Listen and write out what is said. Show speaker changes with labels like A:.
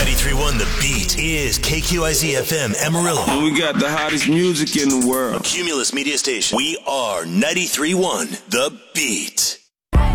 A: 93.1 The Beat is KQIZ FM Amarillo.
B: We got the hottest music in the world.
A: Cumulus Media Station. We are 93.1 The Beat.